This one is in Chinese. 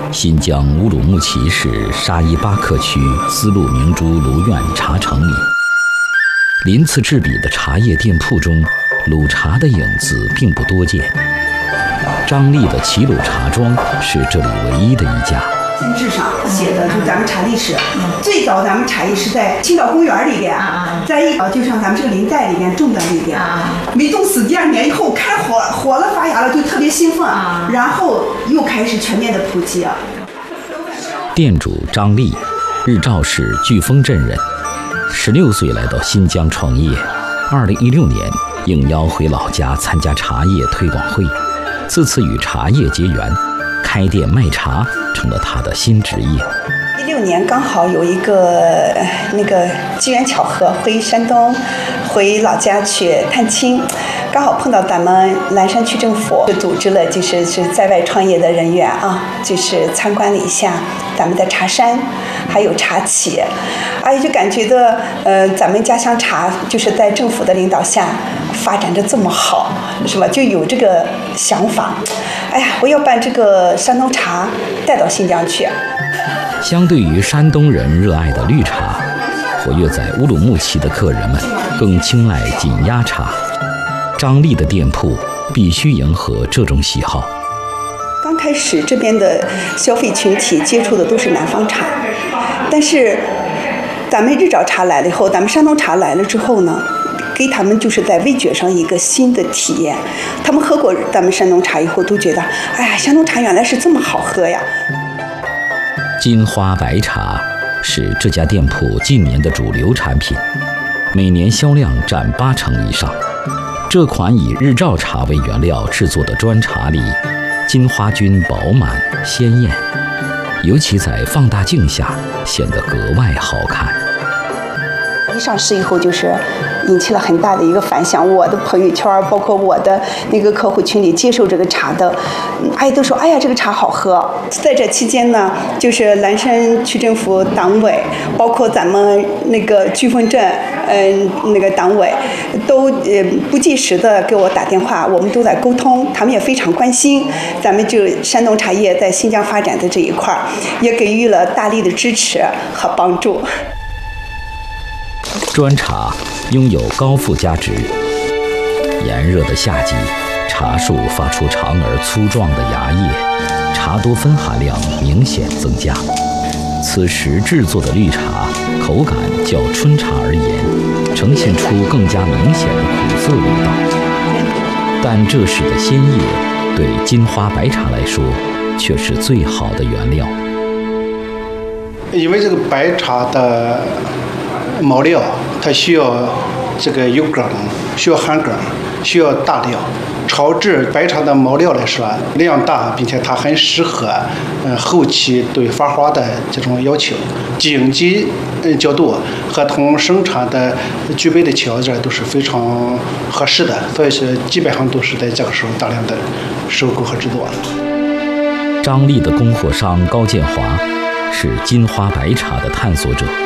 新疆乌鲁木齐市沙依巴克区丝路明珠芦苑茶城里，鳞次栉比的茶叶店铺中，卤茶的影子并不多见。张丽的齐鲁茶庄是这里唯一的一家。 县志上写的就是咱们茶历史，最早咱们茶叶是在青岛公园里边，就像咱们这个林带里边种在里边，没种死，第2年以后开火了发芽了，就特别兴奋，然后又开始全面的普及。 店主张丽，日照市巨峰镇人，16岁来到新疆创业，2016年应邀回老家参加茶叶推广会，自此与茶叶结缘，开店卖茶成了他的新职业。 16年刚好有一个机缘巧合，回山东，回老家去探亲，刚好碰到咱们蓝山区政府就组织了就是在外创业的人员啊，就是参观了一下咱们的茶山，还有茶企，就感觉到咱们家乡茶就是在政府的领导下发展得这么好，是吧？就有这个想法，我要把这个山东茶带到新疆去。 相对于山东人热爱的绿茶，活跃在乌鲁木齐的客人们更青睐紧压茶。张丽的店铺必须迎合这种喜好。 刚开始这边的消费群体接触的都是南方茶，但是咱们日照茶来了以后，咱们山东茶来了之后呢，给他们就是在味觉上一个新的体验。他们喝过咱们山东茶以后都觉得，山东茶原来是这么好喝呀。 金花白茶是这家店铺近年的主流产品，每年销量占80%以上。这款以日照茶为原料制作的砖茶里，金花菌饱满鲜艳，尤其在放大镜下显得格外好看。 一上市以后就是引起了很大的一个反响，我的朋友圈包括我的那个客户群里接受这个茶的，都说这个茶好喝。在这期间呢，就是蓝山区政府党委，包括咱们那个巨峰镇那个党委都不计时的给我打电话，我们都在沟通，他们也非常关心咱们就山东茶叶在新疆发展的这一块，也给予了大力的支持和帮助。 砖茶拥有高附加值，炎热的夏季，茶树发出长而粗壮的芽叶，茶多酚含量明显增加。此时制作的绿茶口感较春茶而言，呈现出更加明显的苦涩味道。但这时的鲜叶对金花白茶来说却是最好的原料。 因为这个白茶的毛料它需要这个有梗，需要含梗，需要大料。炒制白茶的毛料来说量大，并且它很适合后期对发花的这种要求。经济角度和同生产的具备的条件都是非常合适的，所以说基本上都是在这个时候大量的收购和制作。 张丽的供货商高建华是金花白茶的探索者。